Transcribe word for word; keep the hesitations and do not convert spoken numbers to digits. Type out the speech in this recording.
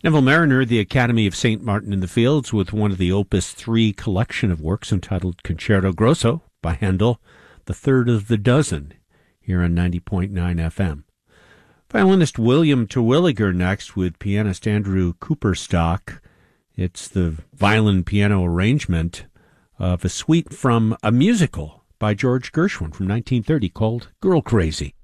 Neville Mariner, the Academy of Saint Martin in the Fields, with one of the Opus three collection of works entitled Concerto Grosso by Handel, the third of the dozen, here on ninety point nine F M. Violinist William Terwilliger next with pianist Andrew Cooperstock. It's the violin piano arrangement of a suite from a musical by George Gershwin from nineteen thirty called Girl Crazy.